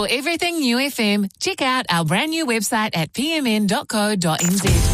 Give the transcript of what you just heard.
For everything New FM, check out our brand new website at pmn.co.nz.